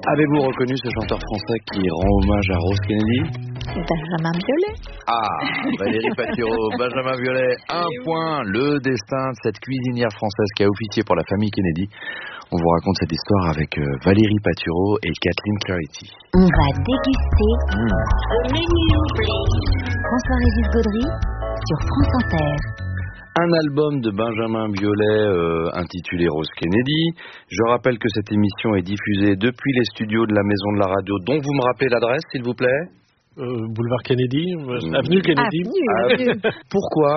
Avez-vous reconnu ce chanteur français qui rend hommage à Rose Kennedy? Benjamin Biolay. Valérie Patureau, Benjamin Biolay, un point. Le destin de cette cuisinière française qui a officié pour la famille Kennedy. On vous raconte cette histoire avec Valérie Patureau et Kathleen Clarity. On va déguster François-Régis Gaudry sur France Inter. Un album de Benjamin Biolay intitulé Rose Kennedy. Je rappelle que cette émission est diffusée depuis les studios de la Maison de la Radio, dont vous me rappelez l'adresse, s'il vous plaît? Boulevard Kennedy, avenue Kennedy. Pourquoi,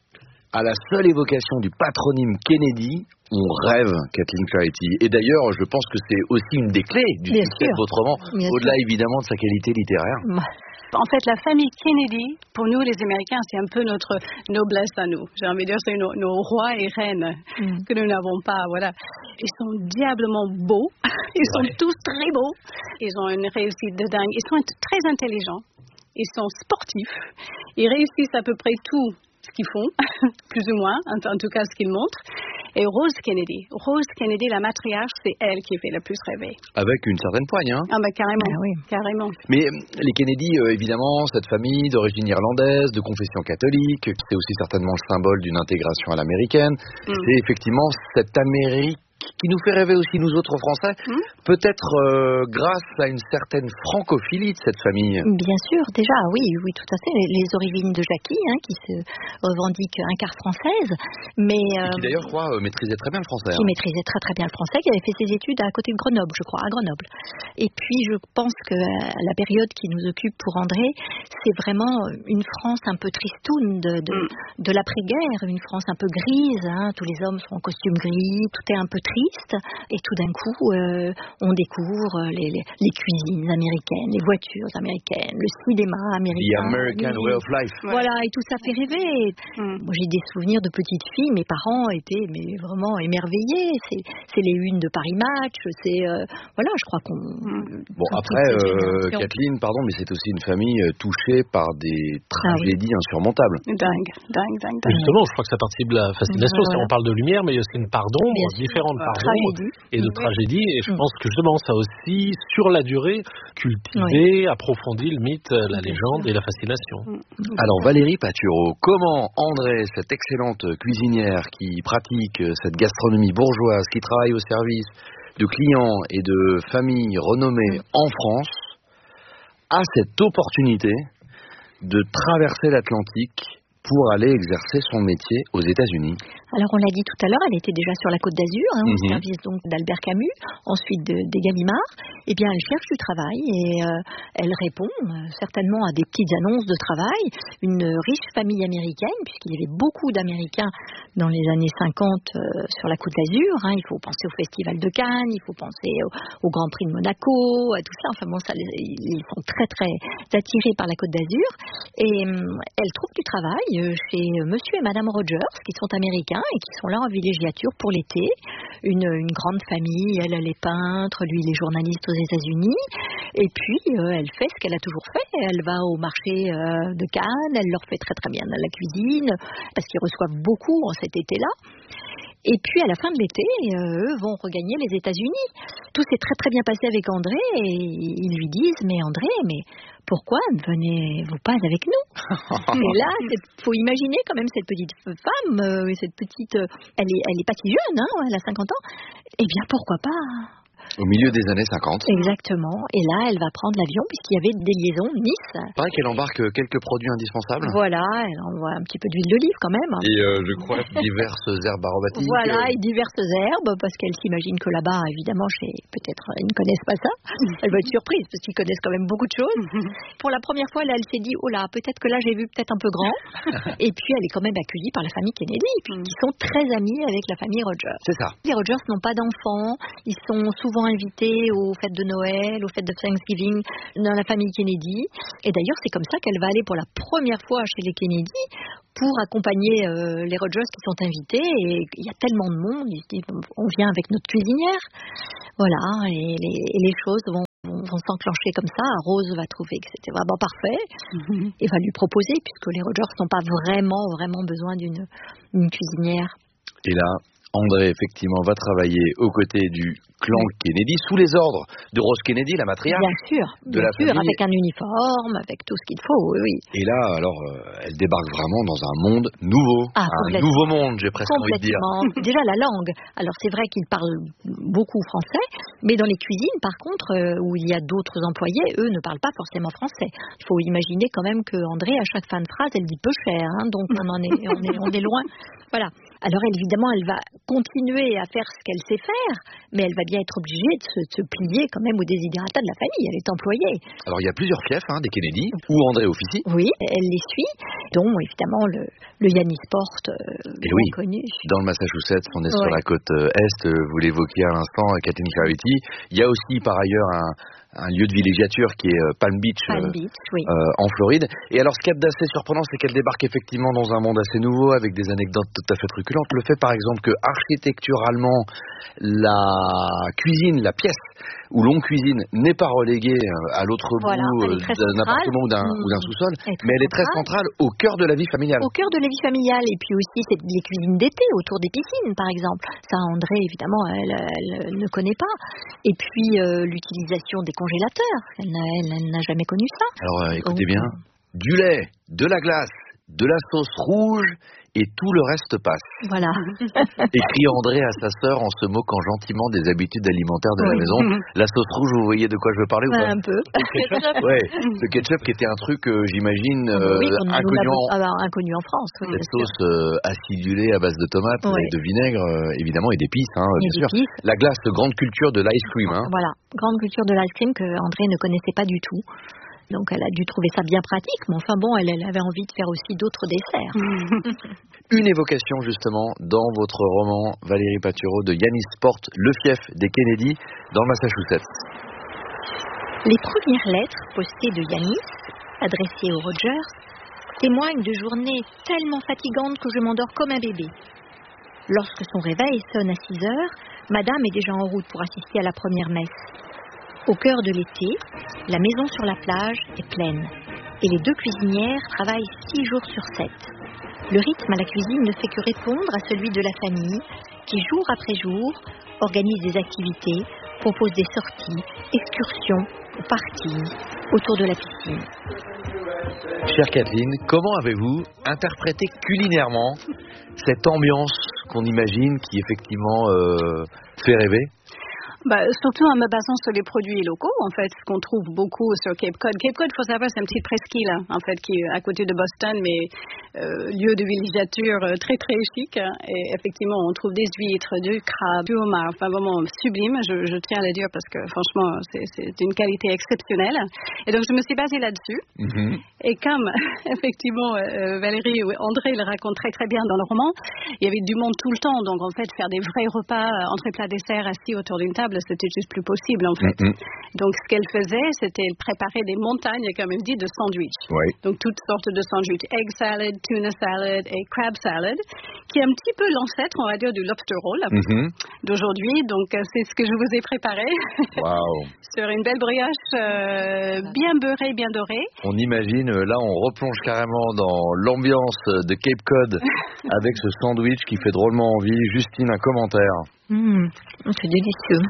à la seule évocation du patronyme Kennedy, on rêve, Kathleen Clarity? Et d'ailleurs, je pense que c'est aussi une des clés du succès de votre roman, au-delà évidemment de sa qualité littéraire. En fait, la famille Kennedy, pour nous les Américains, c'est un peu notre noblesse à nous. J'ai envie de dire, c'est nos rois et reines que nous n'avons pas. Voilà. Ils sont diablement beaux. Ils sont tous très beaux. Ils ont une réussite de dingue. Ils sont très intelligents. Ils sont sportifs. Ils réussissent à peu près tout ce qu'ils font, plus ou moins, en tout cas ce qu'ils montrent. Et Rose Kennedy, la matriarche, c'est elle qui fait le plus rêver. Avec une certaine poigne, hein? Ah, carrément, oui. Carrément. Mais les Kennedy, évidemment, cette famille d'origine irlandaise, de confession catholique, c'est aussi certainement le symbole d'une intégration à l'américaine. C'est effectivement cette Amérique qui nous fait rêver aussi, nous autres Français, peut-être grâce à une certaine francophilie de cette famille. Bien sûr, déjà, oui, tout à fait. Les origines de Jackie, qui se revendique un quart française, mais... Et qui d'ailleurs, je crois, maîtrisait très bien le français. Qui maîtrisait très très bien le français, qui avait fait ses études à côté de Grenoble, je crois, à Grenoble. Et puis, je pense que la période qui nous occupe pour André, c'est vraiment une France un peu tristoune de l'après-guerre, une France un peu grise, tous les hommes sont en costume gris, tout est un peu triste, et tout d'un coup on découvre les cuisines américaines, les voitures américaines, le cinéma américain, The American Way of Life. Voilà, et tout ça fait rêver. Moi, j'ai des souvenirs de petite fille, mes parents étaient vraiment émerveillés. C'est les unes de Paris Match, voilà, je crois qu'on... Bon, après, Kathleen, pardon, mais c'est aussi une famille touchée par des tragédies insurmontables. Dingue. Justement, je crois que ça participe de la fascination. Si on parle de lumière, mais il y a aussi une part d'ombre, différentes parts d'ombre et de tragédie. Et je pense que justement, ça aussi, sur la durée, cultivé, approfondi le mythe, la légende et la fascination. Alors, Valérie Patureau, comment André, cette excellente cuisinière qui pratique cette gastronomie bourgeoise, qui travaille au service de clients et de familles renommées en France, a cette opportunité de traverser l'Atlantique pour aller exercer son métier aux États-Unis? Alors, on l'a dit tout à l'heure, elle était déjà sur la Côte d'Azur, au service donc d'Albert Camus, ensuite des Gallimard. Eh bien, elle cherche du travail et elle répond certainement à des petites annonces de travail. Une riche famille américaine, puisqu'il y avait beaucoup d'Américains dans les années 50 sur la Côte d'Azur. Il faut penser au Festival de Cannes, il faut penser au Grand Prix de Monaco, à tout ça. Enfin bon, ils sont très très attirés par la Côte d'Azur. Et elle trouve du travail chez Monsieur et Madame Rogers, qui sont américains et qui sont là en villégiature pour l'été. Une grande famille, elle est peintre, lui il est journaliste aux États-Unis. Et puis elle fait ce qu'elle a toujours fait. Elle va au marché de Cannes, elle leur fait très très bien la cuisine, parce qu'ils reçoivent beaucoup en cet été-là. Et puis à la fin de l'été, eux vont regagner les États-Unis. Tout s'est très très bien passé avec André et ils lui disent: mais André, pourquoi ne venez-vous pas avec nous? Et là, faut imaginer quand même cette petite femme, cette petite, elle est pas si jeune, elle a 50 ans. Eh bien pourquoi pas? Au milieu des années 50. Exactement. Et là, elle va prendre l'avion puisqu'il y avait des liaisons Nice. Pareil qu'elle embarque quelques produits indispensables. Voilà, elle envoie un petit peu d'huile d'olive quand même. Et je crois diverses herbes aromatiques. Voilà, et diverses herbes, parce qu'elle s'imagine que là-bas, évidemment, peut-être ils ne connaissent pas ça. Elle va être surprise parce qu'ils connaissent quand même beaucoup de choses. Pour la première fois, là, elle s'est dit: oh là, peut-être que là, j'ai vu peut-être un peu grand. Et puis, elle est quand même accueillie par la famille Kennedy, qui sont très amis avec la famille Rogers. C'est ça. Les Rogers n'ont pas d'enfants. Ils sont souvent invités aux fêtes de Noël, aux fêtes de Thanksgiving dans la famille Kennedy. Et d'ailleurs, c'est comme ça qu'elle va aller pour la première fois chez les Kennedy pour accompagner les Rogers qui sont invités. Et il y a tellement de monde, ils se disent: on vient avec notre cuisinière. Voilà, et les choses vont s'enclencher comme ça. Rose va trouver que c'était vraiment parfait et va lui proposer, puisque les Rogers n'ont pas vraiment besoin d'une cuisinière. Et là, André, effectivement, va travailler aux côtés du clan Kennedy, sous les ordres de Rose Kennedy, la matriarche. Bien sûr, avec un uniforme, avec tout ce qu'il faut, oui. Et là, alors, elle débarque vraiment dans un monde nouveau. Un nouveau monde, j'ai presque envie de dire. Déjà, la langue. Alors, c'est vrai qu'ils parlent beaucoup français, mais dans les cuisines, par contre, où il y a d'autres employés, eux ne parlent pas forcément français. Il faut imaginer quand même que André, à chaque fin de phrase, elle dit peu cher, hein, donc on est loin. Voilà. Alors, évidemment, elle va continuer à faire ce qu'elle sait faire, mais elle va bien être obligée de se plier quand même aux désiderata de la famille. Elle est employée. Alors, il y a plusieurs fiefs, des Kennedy, où André officie. Oui, elle les suit, dont évidemment le Yannisport, bien connu. Dans le Massachusetts, on est sur la côte Est, vous l'évoquiez à l'instant, Kathleen Clarity. Il y a aussi par ailleurs un lieu de villégiature qui est Palm Beach, en Floride. Et alors, ce qu'il y a d'assez surprenant, c'est qu'elle débarque effectivement dans un monde assez nouveau, avec des anecdotes tout à fait truculentes. Le fait, par exemple, que architecturalement, la cuisine, la pièce où l'on cuisine n'est pas reléguée à l'autre bout d'un appartement ou d'un sous-sol, mais elle est très centrale au cœur de la vie familiale. Au cœur de la vie familiale, et puis aussi c'est les cuisines d'été autour des piscines, par exemple. Ça, André, évidemment, elle ne connaît pas. Et puis l'utilisation des congélateurs, elle n'a jamais connu ça. Alors écoutez bien, du lait, de la glace, de la sauce rouge, et tout le reste passe. Voilà. Écrit André à sa sœur en se moquant gentiment des habitudes alimentaires de la maison. La sauce rouge, vous voyez de quoi je veux parler ou pas? Un peu. Le ketchup qui était un truc, j'imagine, inconnu en France. Oui, cette sauce acidulée à base de tomates et de vinaigre, évidemment, et d'épices, bien sûr. La glace, grande culture de l'ice cream. Voilà, grande culture de l'ice cream que André ne connaissait pas du tout. Donc elle a dû trouver ça bien pratique, mais enfin bon, elle avait envie de faire aussi d'autres desserts. Une évocation justement dans votre roman, Valérie Patureau, de Yannisport, le fief des Kennedy, dans le Massachusetts. Les premières lettres postées de Yannis, adressées aux Rogers, témoignent de journées tellement fatigantes que je m'endors comme un bébé. Lorsque son réveil sonne à 6 heures, madame est déjà en route pour assister à la première messe. Au cœur de l'été, la maison sur la plage est pleine et les 2 cuisinières travaillent 6 jours sur 7. Le rythme à la cuisine ne fait que répondre à celui de la famille qui, jour après jour, organise des activités, propose des sorties, excursions ou parties autour de la piscine. Chère Kathleen, comment avez-vous interprété culinairement cette ambiance qu'on imagine qui effectivement fait rêver? Surtout en me basant sur les produits locaux, en fait, ce qu'on trouve beaucoup sur Cape Cod. Cape Cod, il faut savoir, c'est une petite presqu'île, en fait, qui est à côté de Boston, mais lieu de villégiature très, très chic. Et effectivement, on trouve des huîtres, du crabe, du homard, enfin vraiment sublime, je tiens à le dire parce que franchement, c'est d'une qualité exceptionnelle. Et donc, je me suis basée là-dessus. Et comme, effectivement, Valérie ou André le racontent très, très bien dans le roman, il y avait du monde tout le temps. Donc, en fait, faire des vrais repas, entrée, plat, dessert, assis autour d'une table, c'était juste plus possible en fait. Donc ce qu'elle faisait, c'était préparer des montagnes, comme elle dit, de sandwichs. Donc toutes sortes de sandwichs, egg salad, tuna salad et crab salad, qui est un petit peu l'ancêtre, on va dire, du lobster roll d'aujourd'hui. Donc c'est ce que je vous ai préparé sur une belle brioche bien beurrée, bien dorée. On imagine, là on replonge carrément dans l'ambiance de Cape Cod avec ce sandwich qui fait drôlement envie. Justine, un commentaire. C'est délicieux.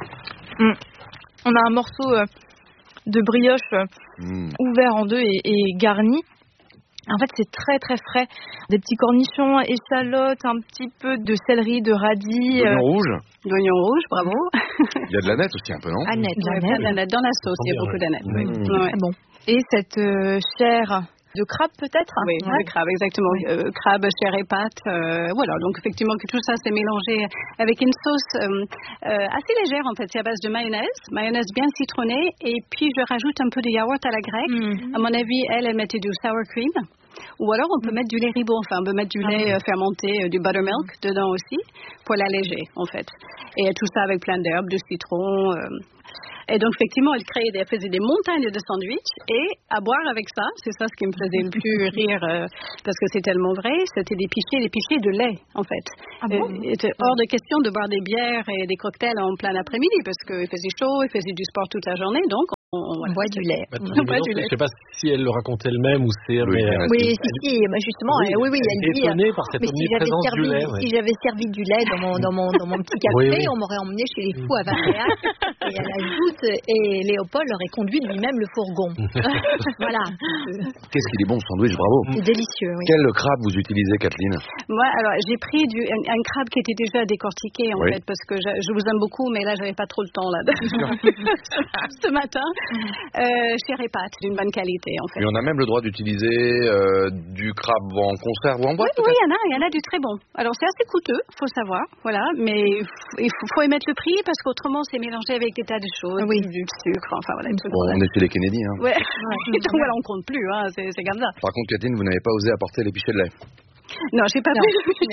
On a un morceau de brioche ouvert en 2 et garni. En fait, c'est très très frais. Des petits cornichons, échalotes, un petit peu de céleri, de radis. D'oignon rouge, bravo. Il y a de la nette aussi un peu, non? Annette. Dans la sauce, il y a beaucoup d'annette. Bon. Et cette chair de crabe peut-être? Oui, de crabe, exactement. Crabe, chair et pâte. Voilà, donc effectivement que tout ça s'est mélangé avec une sauce assez légère en fait. C'est à base de mayonnaise bien citronnée. Et puis je rajoute un peu de yaourt à la grecque. À mon avis, elle mettait du sour cream. Ou alors on peut mettre du lait ribot, enfin on peut mettre du lait fermenté, du buttermilk dedans aussi pour l'alléger en fait. Et tout ça avec plein d'herbes, de citron. Et donc, effectivement, elle faisait des montagnes de sandwichs et à boire avec ça, c'est ça ce qui me faisait le plus rire parce que c'est tellement vrai, c'était des pichets de lait, en fait. Il était hors de question de boire des bières et des cocktails en plein après-midi parce qu'il faisait chaud, il faisait du sport toute la journée, donc On boit du lait. Je ne sais pas si elle le racontait elle-même ou c'est... Oui, justement, oui, elle dit... Étonnée par cette omniprésence du lait. Si j'avais servi du lait dans mon petit café, on m'aurait emmené chez les fous à Vintéac, et à la joute, et Léopold aurait conduit lui-même le fourgon. Voilà. Qu'est-ce qu'il est bon ce sandwich, bravo. C'est délicieux, oui. Quel crabe vous utilisez, Kathleen? Moi, alors, j'ai pris un crabe qui était déjà décortiqué, en fait, parce que je vous aime beaucoup, mais là, j'avais pas trop le temps, là, ce matin. Chez Répat, d'une bonne qualité, en fait. Et on a même le droit d'utiliser du crabe en conserve ou en boîte? Oui, il y en a du très bon. Alors, c'est assez coûteux, faut savoir, voilà, mais il faut émettre le prix, parce qu'autrement, c'est mélangé avec des tas de choses, du sucre, enfin, voilà. On est chez les Kennedy, hein. Ouais. Donc, voilà, on compte plus, hein, c'est comme ça. Par contre, Kathleen, vous n'avez pas osé apporter les pichets de lait. Non, j'ai pas pu.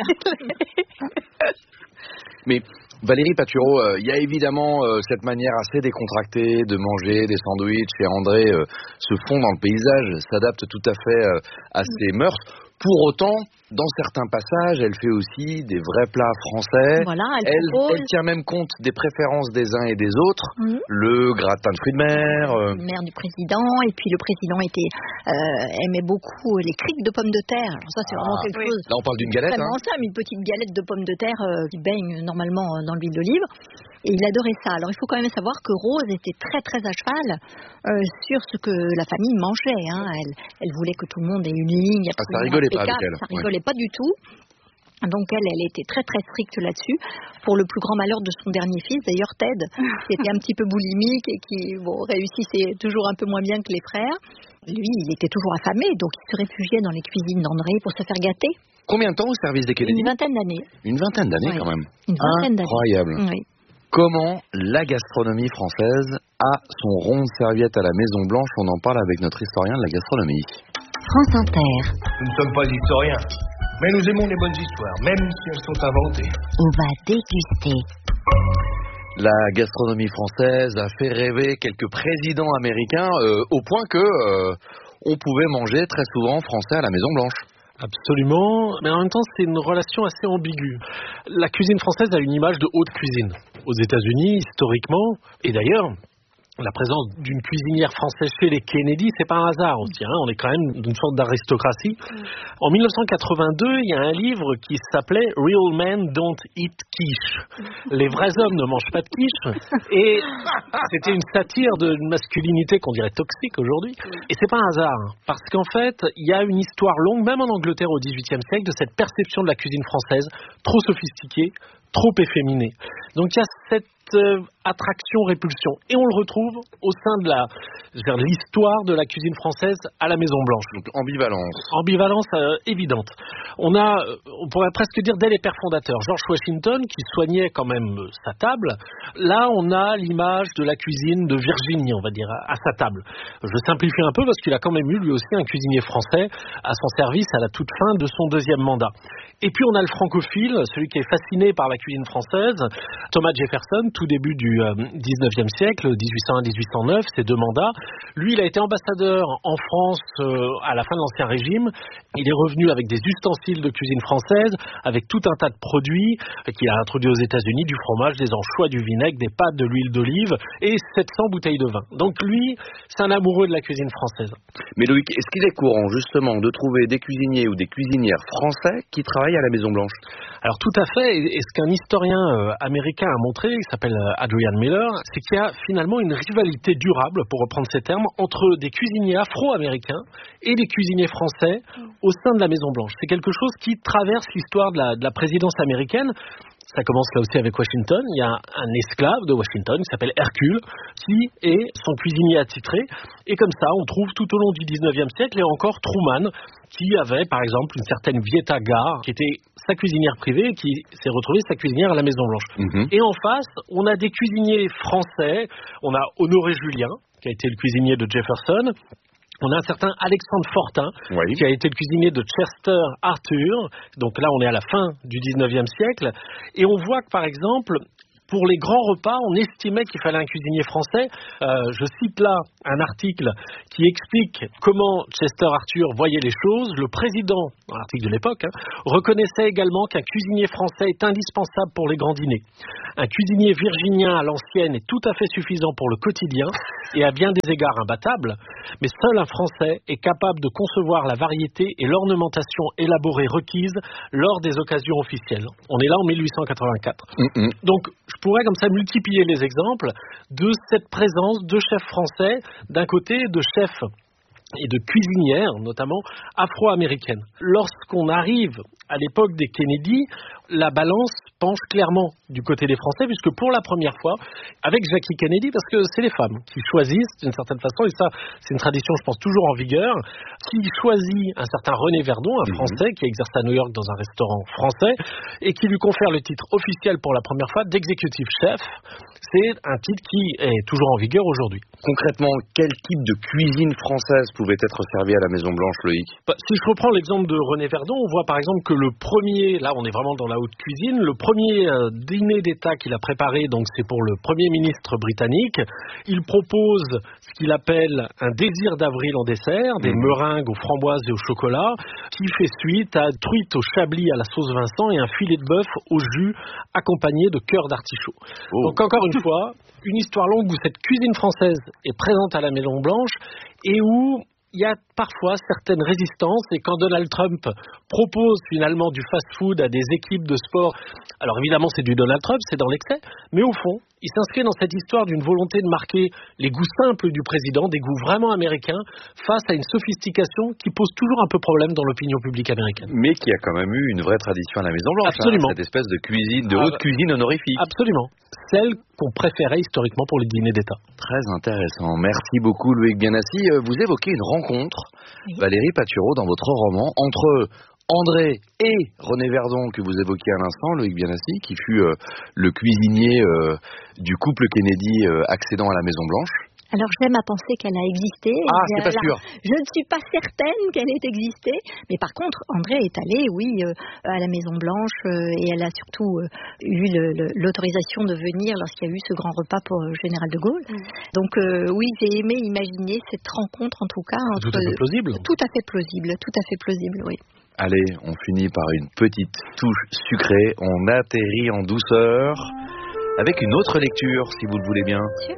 Mais Valérie Patureau, il y a évidemment cette manière assez décontractée de manger des sandwichs, et André se fond dans le paysage, s'adapte tout à fait à ses mœurs. Pour autant, dans certains passages, elle fait aussi des vrais plats français. Voilà, elle tient même compte des préférences des uns et des autres. Le gratin de fruits de mer. Mère du président, et puis le président aimait beaucoup les criques de pommes de terre. Alors ça, c'est vraiment quelque chose. Là, on parle d'une galette. Vraiment simple, une petite galette de pommes de terre qui baigne normalement dans l'huile d'olive. Et il adorait ça. Alors il faut quand même savoir que Rose était très très à cheval sur ce que la famille mangeait. Hein. Elle voulait que tout le monde ait une ligne. Ça rigolait pas avec elle. Ça rigolait pas du tout. Donc elle était très très stricte là-dessus, pour le plus grand malheur de son dernier fils, d'ailleurs Ted, qui était un petit peu boulimique et qui réussissait toujours un peu moins bien que les frères. Lui, il était toujours affamé, donc il se réfugiait dans les cuisines d'André pour se faire gâter. Combien de temps au service des Kennedy? Une vingtaine d'années. Une vingtaine d'années quand même. Une vingtaine d'années. Incroyable. Oui. Comment la gastronomie française a son rond de serviette à la Maison Blanche? On en parle avec notre historien de la gastronomie. France Inter. Nous ne sommes pas historiens, mais nous aimons les bonnes histoires, même si elles sont inventées. On va déguster. La gastronomie française a fait rêver quelques présidents américains au point que on pouvait manger très souvent français à la Maison Blanche. Absolument, mais en même temps c'est une relation assez ambiguë. La cuisine française a une image de haute cuisine. Aux États-Unis, historiquement, et d'ailleurs, la présence d'une cuisinière française chez les Kennedy, c'est pas un hasard aussi. On est quand même d'une sorte d'aristocratie. En 1982, il y a un livre qui s'appelait Real Men Don't Eat Quiche. Les vrais hommes ne mangent pas de quiche. Et c'était une satire d'une masculinité qu'on dirait toxique aujourd'hui. Et c'est pas un hasard, parce qu'en fait, il y a une histoire longue, même en Angleterre au XVIIIe siècle, de cette perception de la cuisine française trop sophistiquée, trop efféminée. Donc il y a cette attraction-répulsion. Et on le retrouve au sein de l'histoire de la cuisine française à la Maison Blanche. Donc ambivalence. Ambivalence évidente. On pourrait presque dire dès les pères fondateurs, George Washington qui soignait quand même sa table. Là, on a l'image de la cuisine de Virginie, on va dire, à sa table. Je simplifie un peu parce qu'il a quand même eu lui aussi un cuisinier français à son service à la toute fin de son deuxième mandat. Et puis on a le francophile, celui qui est fasciné par la cuisine française, Thomas Jefferson, tout début du 19e siècle, 1801-1809, ses deux mandats. Lui, il a été ambassadeur en France à la fin de l'Ancien Régime. Il est revenu avec des ustensiles de cuisine française, avec tout un tas de produits qu'il a introduits aux États-Unis, du fromage, des anchois, du vinaigre, des pâtes, de l'huile d'olive et 700 bouteilles de vin. Donc lui, c'est un amoureux de la cuisine française. Mais Loïc, est-ce qu'il est courant justement de trouver des cuisiniers ou des cuisinières français qui travaillent à la Maison Blanche? Alors tout à fait, et ce qu'un historien américain a montré, il s'appelle Adrian Miller, c'est qu'il y a finalement une rivalité durable, pour reprendre ces termes, entre des cuisiniers afro-américains et des cuisiniers français au sein de la Maison Blanche. C'est quelque chose qui traverse l'histoire de la présidence américaine. Ça commence là aussi avec Washington. Il y a un esclave de Washington qui s'appelle Hercule, qui est son cuisinier attitré. Et comme ça, on trouve tout au long du 19e siècle, et encore Truman, qui avait par exemple une certaine Vieta Gar, qui était sa cuisinière privée, et qui s'est retrouvée sa cuisinière à la Maison Blanche. Et en face, on a des cuisiniers français. On a Honoré Julien, qui a été le cuisinier de Jefferson. On a un certain Alexandre Fortin, qui a été le cuisinier de Chester Arthur. Donc là, on est à la fin du 19e siècle. Et on voit que, par exemple, pour les grands repas, on estimait qu'il fallait un cuisinier français. Je cite là un article qui explique comment Chester Arthur voyait les choses. Le président, un article de l'époque, reconnaissait également qu'un cuisinier français est indispensable pour les grands dîners. Un cuisinier virginien à l'ancienne est tout à fait suffisant pour le quotidien et à bien des égards imbattable, mais seul un Français est capable de concevoir la variété et l'ornementation élaborée requise lors des occasions officielles. On est là en 1884. Donc, je pourrais comme ça multiplier les exemples de cette présence de chefs français, d'un côté de chefs et de cuisinières, notamment afro-américaines. Lorsqu'on arrive à l'époque des Kennedy, la balance penche clairement du côté des Français, puisque pour la première fois, avec Jackie Kennedy, parce que c'est les femmes qui choisissent d'une certaine façon, et ça, c'est une tradition, je pense, toujours en vigueur, qui choisit un certain René Verdon, un Français qui exerce à New York dans un restaurant français, et qui lui confère le titre officiel pour la première fois d'executive chef. C'est un titre qui est toujours en vigueur aujourd'hui. Concrètement, quel type de cuisine française pouvait être servi à la Maison-Blanche, Loïc ? Si je reprends l'exemple de René Verdon, on voit par exemple que le premier, là on est vraiment dans la haute cuisine, le premier dîner d'État qu'il a préparé, donc c'est pour le Premier ministre britannique, il propose ce qu'il appelle un désir d'avril en dessert, des meringues aux framboises et au chocolat, qui fait suite à truite au chablis à la sauce Vincent et un filet de bœuf au jus accompagné de cœur d'artichaut. Donc encore une fois, une histoire longue où cette cuisine française est présente à la Maison-Blanche et où il y a parfois certaines résistances, et quand Donald Trump propose finalement du fast-food à des équipes de sport, alors évidemment c'est du Donald Trump, c'est dans l'excès, mais au fond, il s'inscrit dans cette histoire d'une volonté de marquer les goûts simples du président, des goûts vraiment américains, face à une sophistication qui pose toujours un peu problème dans l'opinion publique américaine. Mais qui a quand même eu une vraie tradition à la Maison-Blanche. Absolument. Cette espèce de cuisine, de haute cuisine honorifique. Absolument. Celle qu'on préférait historiquement pour les dîners d'État. Très intéressant. Merci beaucoup, Loïc Bienassi. Vous évoquez une rencontre, Valérie Patureau, dans votre roman, entre André et René Verdon, que vous évoquiez à l'instant, Loïc Bienassi, qui fut le cuisinier du couple Kennedy accédant à la Maison-Blanche. Alors j'aime à penser qu'elle a existé. C'est pas sûr. Je ne suis pas certaine qu'elle ait existé, mais par contre, André est allé, à la Maison-Blanche et elle a surtout eu l'autorisation de venir lorsqu'il y a eu ce grand repas pour le général de Gaulle. Donc j'ai aimé imaginer cette rencontre en tout cas. Tout à fait plausible. Tout à fait plausible, oui. Allez, on finit par une petite touche sucrée, on atterrit en douceur avec une autre lecture, si vous le voulez bien. Monsieur.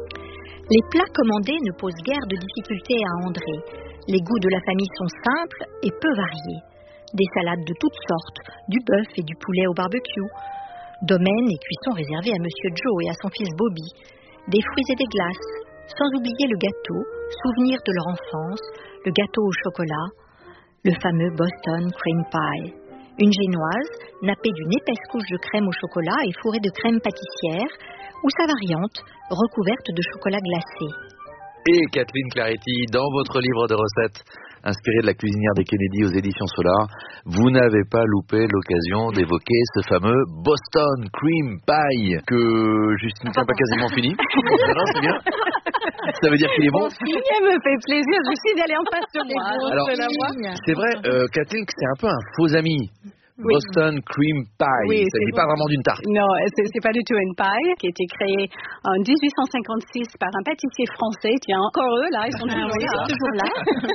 Les plats commandés ne posent guère de difficultés à André. Les goûts de la famille sont simples et peu variés. Des salades de toutes sortes, du bœuf et du poulet au barbecue. Domaine et cuisson réservés à Monsieur Joe et à son fils Bobby. Des fruits et des glaces, sans oublier le gâteau, souvenir de leur enfance, le gâteau au chocolat, le fameux Boston Cream Pie. Une génoise, nappée d'une épaisse couche de crème au chocolat et fourrée de crème pâtissière, ou sa variante, recouverte de chocolat glacé. Et Kathleen Claretti, dans votre livre de recettes, inspiré de la cuisinière des Kennedy aux éditions Solar, vous n'avez pas loupé l'occasion d'évoquer ce fameux Boston Cream Pie que Justine n'a pas quasiment fini. Non, c'est bien. Ça veut dire qu'il est bon. Elle me fait plaisir, Justine, elle est en face de moi. Alors, c'est vrai, Kathleen, que c'est un peu un faux ami. Boston Cream Pie. Il ne s'agit pas vraiment d'une tarte. Non, c'est pas du tout une paille qui a été créée en 1856 par un pâtissier français. Tiens, encore eux, là, ils sont toujours là.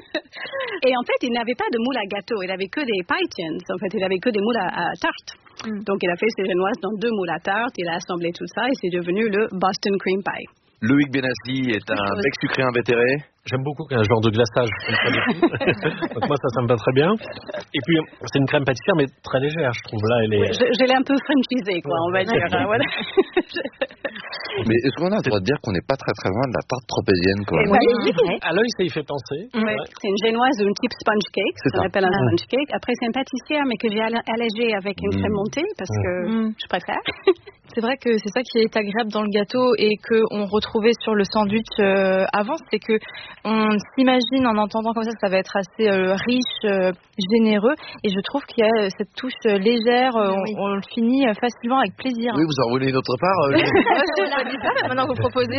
Et en fait, il n'avait pas de moule à gâteau. Il n'avait que des pie tins. En fait, il n'avait que des moules à tarte. Donc, il a fait ses génoises dans 2 moules à tarte. Il a assemblé tout ça et c'est devenu le Boston Cream Pie. Loïc Bienassi est un bec sucré invétéré. J'aime beaucoup un genre de glaçage. Donc moi, ça me va très bien. Et puis, c'est une crème pâtissière, mais très légère, je trouve. Là, elle est... Je l'ai un peu franchisée, quoi, on va dire. Voilà. Mais est-ce qu'on a le droit de dire qu'on n'est pas très très loin de la tarte tropézienne, quand même? À l'œil, ça y fait penser. C'est une génoise ou une type sponge cake, ce qu'on appelle un sponge cake. Après, c'est une pâtissière, mais que j'ai allégée avec une crème montée, parce que je préfère. C'est vrai que c'est ça qui est agréable dans le gâteau et qu'on retrouvait sur le sandwich avant, c'est que on s'imagine en entendant comme ça que ça va être assez riche, généreux, et je trouve qu'il y a cette touche légère, on le finit facilement avec plaisir. Oui, vous en voulez une autre part Je dis ça, maintenant que vous proposez.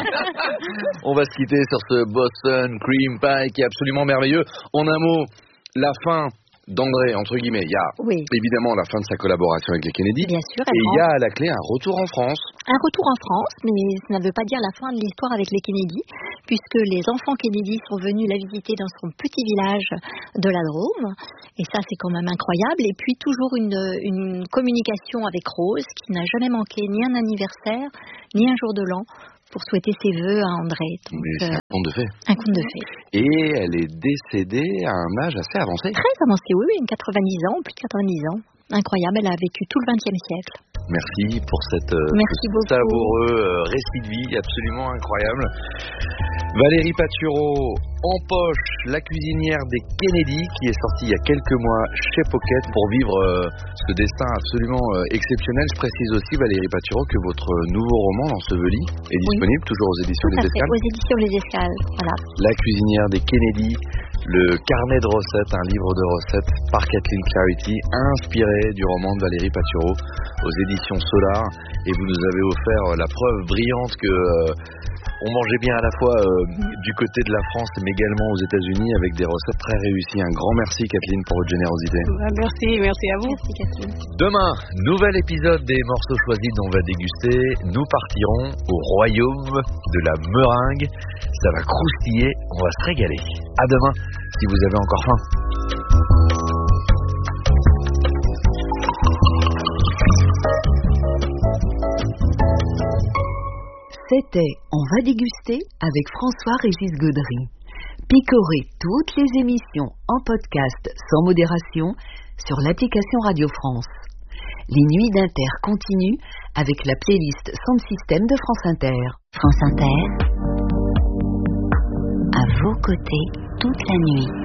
On va se quitter sur ce Boston Cream Pie qui est absolument merveilleux. En un mot, la fin d'André, entre guillemets, il y a évidemment la fin de sa collaboration avec les Kennedy. Bien sûr. Et il y a à la clé un retour en France. Un retour en France, mais ça ne veut pas dire la fin de l'histoire avec les Kennedy, puisque les enfants Kennedy sont venus la visiter dans son petit village de la Drôme. Et ça, c'est quand même incroyable. Et puis, toujours une communication avec Rose, qui n'a jamais manqué ni un anniversaire, ni un jour de l'an, pour souhaiter ses vœux à André. Donc, c'est un conte de fées. Un conte de fées. Et elle est décédée à un âge assez avancé. Très avancé, oui, 90 ans, plus de 90 ans. Incroyable, elle a vécu tout le XXe siècle. Merci pour ce savoureux récit de vie absolument incroyable. Valérie Patureau, En poche, la cuisinière des Kennedy, qui est sortie il y a quelques mois chez Pocket pour vivre ce destin absolument exceptionnel. Je précise aussi, Valérie Patureau, que votre nouveau roman, L'Enseveli, est disponible toujours aux éditions Les Escales. Aux éditions Les Escales, voilà. La cuisinière des Kennedy, le carnet de recettes, un livre de recettes par Kathleen Clarity, inspiré du roman de Valérie Patureau aux éditions Solar. Et vous nous avez offert la preuve brillante que on mangeait bien à la fois du côté de la France mais également aux États-Unis avec des recettes très réussies. Un grand merci Kathleen pour votre générosité. Merci à vous. Merci Kathleen. Demain, nouvel épisode des morceaux choisis dont on va déguster. Nous partirons au royaume de la meringue. Ça va croustiller, on va se régaler. À demain, si vous avez encore faim. C'était On va déguster avec François-Régis Gaudry. Picorez toutes les émissions en podcast sans modération sur l'application Radio France. Les nuits d'Inter continuent avec la playlist Sound System de France Inter. France Inter, à vos côtés toute la nuit.